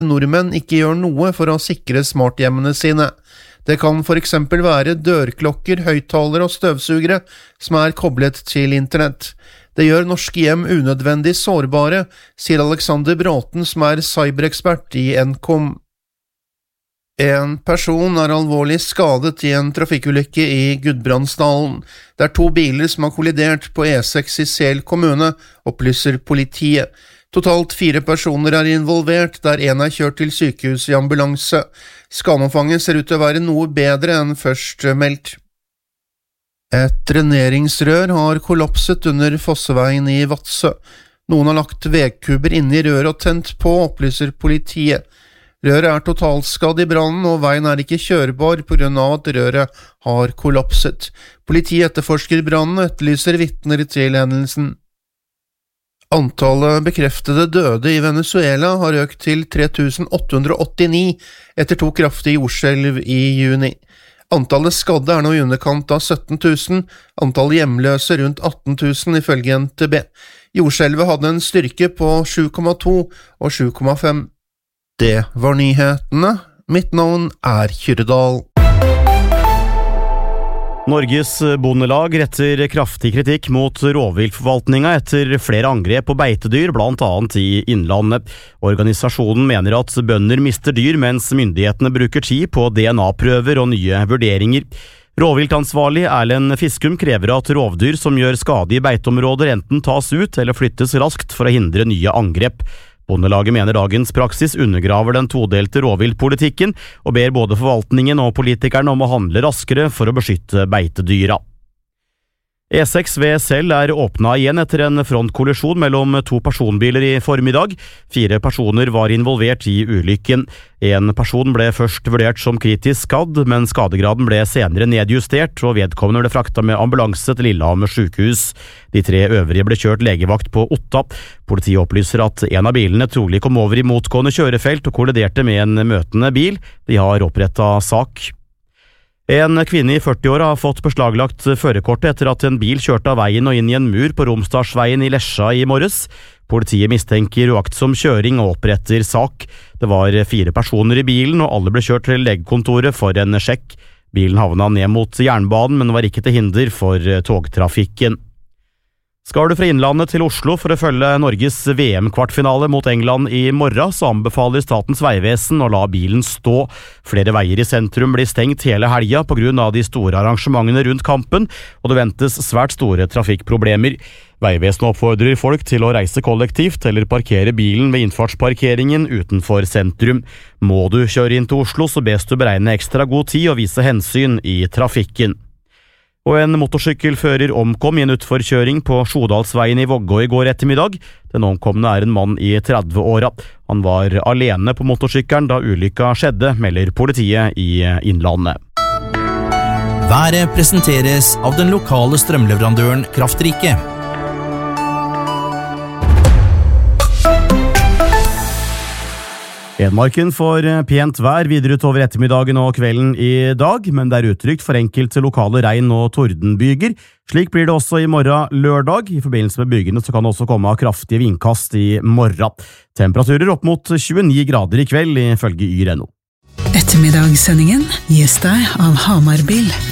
nordmenn ikke gjør noe for å sikre smarthjemmene sine. Det kan for eksempel være dørklokker, høyttalere og støvsugere som er koblet til internett. Det gjør norske hjem unødvendig sårbare, sier Alexander Bråten som er cyberekspert i Nkom. En person er alvorlig skadet i en trafikkulykke i Gudbrandsdalen. Det er 2 biler som har kollidert på E6 i Sel kommune, opplyser politiet. Totalt 4 personer er involvert, der en er kjørt til sykehus i ambulanse. Skadeomfanget ser ut til å være noe bedre enn først meldt. Et dreneringsrør har kollapset under Fosseveien i Vadsø. Noen har lagt vegkubber inne i røret og tent på, opplyser politiet. Røret er totalskadd i brannen, og veien er ikke kjørbar på grunn av at røret har kollapset. Politiet etterforsker brannen og etterlyser vitner til hendelsen. Antallet bekreftede døde i Venezuela har økt til 3889 etter 2 kraftige jordskjelv i juni. Antallet skadde er nå i underkant av 17 000, antallet hjemløse rundt 18 000 ifølge NTB. Jordskjelvet hadde en styrke på 7,2 og 7,5. Det var nyhetene. Mitt navn er Kyrdal. Norges Bondelag retter kraftig kritikk mot rovviltforvaltninga etter flere angrep på beitedyr, blant annet i Innlandet. Organisasjonen mener at bønder mister dyr, mens myndighetene bruker tid på DNA-prøver og nye vurderinger. Rovviltansvarlig Erlend Fiskum krever at rovdyr som gjør skade i beiteområder enten tas ut eller flyttes raskt for å hindre nye angrep. Bondelaget mener dagens praksis undergraver den todelte rovviltpolitikken og ber både forvaltningen og politikerne om å handle raskere for å beskytte beitedyra. E6 ved Sel er åpnet igjen etter en frontkollisjon mellom 2 personbiler i formiddag. 4 personer var involvert i ulykken. En person ble først vurdert som kritisk skadd, men skadegraden ble senere nedjustert, og vedkommende ble fraktet med ambulanse til Lillehammer sykehus. De 3 øvrige ble kjørt legevakt på Otta. Politiet opplyser at en av bilene trolig kom over i motgående kjørefelt og kolliderte med en møtende bil. De har opprettet sak. En kvinne i 40-åra har fått beslaglagt førerkortet etter at en bil kjørte av veien og inn i en mur på Romsdalsveien i Lesja i morges. Politiet mistenker uaktsom kjøring og oppretter sak. Det var 4 personer i bilen, og alle ble kjørt til legekontoret for en sjekk. Bilen havnet ned mot jernbanen, men var ikke til hinder for togtrafikken. Skal du fra Innlandet til Oslo for å følge Norges VM-kvartfinale mot England i morgen, så anbefaler Statens vegvesen å la bilen stå. Flere veier i sentrum blir stengt hele helga på grunn av de store arrangementene rundt kampen, og det ventes svært store trafikkproblemer. Vegvesenet oppfordrer folk til å reise kollektivt eller parkere bilen ved innfartsparkeringen utenfor sentrum. Må du kjøre inn til Oslo, så bes du beregne ekstra god tid og vise hensyn i trafikken. Og en motorsykkelfører omkom i en utforkjøring på Sjodalsveien i Vågå i går ettermiddag. Den omkomne er en mann i 30-åra. Han var alene på motorsykkelen da ulykka skjedde, melder politiet i Innlandet. Været presenteres av den lokale strømleverandøren Kraftrike. Hedmarken får pent vær videre utover ettermiddagen og kvelden i dag, men det er utrygt for enkelte lokale regn- og tordenbyger. Slik blir det også i morgen lørdag. I forbindelse med bygene så kan det også komme kraftige vindkast i morgen. Temperaturer opp mot 29 grader i kveld, ifølge Yr.no. Ettermiddagssendingen gis deg av Hamarbil.